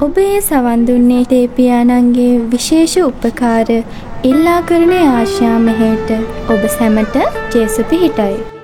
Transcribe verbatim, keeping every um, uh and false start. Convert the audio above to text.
ඔබ ඒ සවන් දුන්නේ දේපියාණන්ගේ විශේෂ උපකාර ඉල්ලා කරන ආශා මෙහෙයට ඔබ සැමට ජේසු පිහිටයි.